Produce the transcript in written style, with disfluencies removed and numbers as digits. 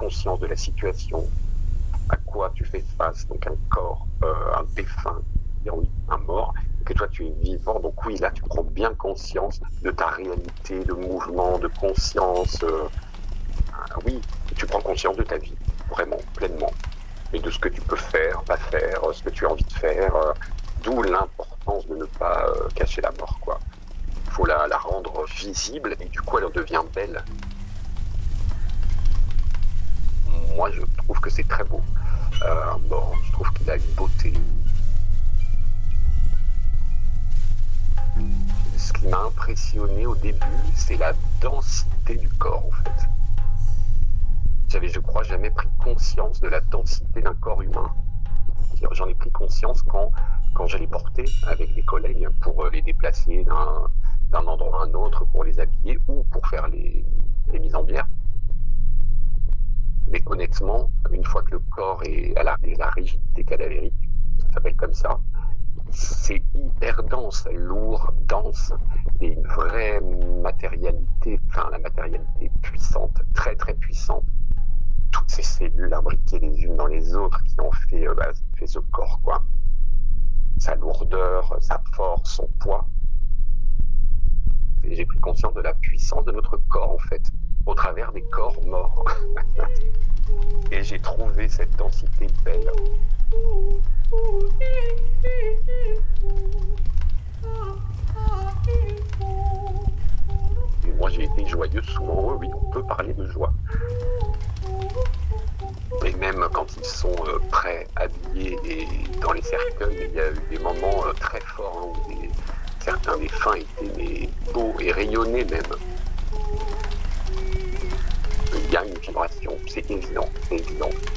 conscience de la situation, à quoi tu fais face, donc un corps, un défunt, oui, un mort, et que toi tu es vivant, donc oui, là tu prends bien conscience de ta réalité, de mouvement, de conscience, oui, tu prends conscience de ta vie, vraiment, pleinement, et de ce que tu peux faire, pas faire, ce que tu as envie de faire, d'où l'importance de ne pas cacher la mort, quoi. Il faut la rendre visible, et du coup elle devient belle. Moi je trouve que c'est très beau, un mort, je trouve qu'il a une beauté. Ce qui m'a impressionné au début, c'est la densité du corps, en fait. J'avais, je crois, jamais pris conscience de la densité d'un corps humain. J'en ai pris conscience quand je les portais avec des collègues pour les déplacer d'un endroit à un autre, pour les habiller ou pour faire les mises en bière. Mais honnêtement, une fois que le corps est à la rigidité cadavérique, ça s'appelle comme ça, c'est hyper dense, lourd, dense, et une vraie matérialité, enfin la matérialité puissante, très très puissante. Toutes ces cellules imbriquées les unes dans les autres qui ont fait ce corps, quoi. Sa lourdeur, sa force, son poids. Et j'ai pris conscience de la puissance de notre corps, en fait, au travers des corps morts. Et j'ai trouvé cette densité belle. Et moi j'ai été joyeux souvent, oui, on peut parler de joie. Et même quand ils sont prêts, habillés et dans les cercueils, il y a eu des moments très forts où certains défunts étaient beaux et rayonnaient même. Il y a une vibration, c'est évident, c'est évident.